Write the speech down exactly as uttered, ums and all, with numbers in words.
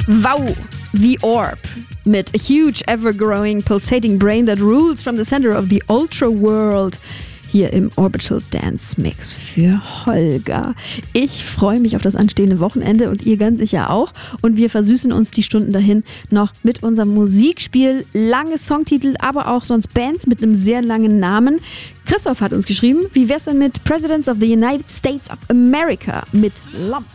Wow, The Orb mit A Huge, Ever-Growing, Pulsating Brain That Rules from the Center of the Ultra World. Hier im Orbital Dance Mix für Holger. Ich freue mich auf das anstehende Wochenende und ihr ganz sicher auch. Und wir versüßen uns die Stunden dahin noch mit unserem Musikspiel. Lange Songtitel, aber auch sonst Bands mit einem sehr langen Namen. Christoph hat uns geschrieben, wie wär's denn mit Presidents of the United States of America mit Lump?